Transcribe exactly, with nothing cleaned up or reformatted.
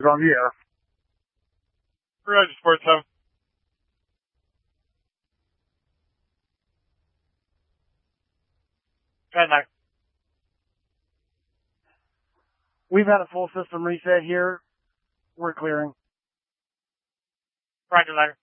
He's on the air. Roger, Sports Hub. ten nine. We've had a full system reset here. We're clearing. Roger, later.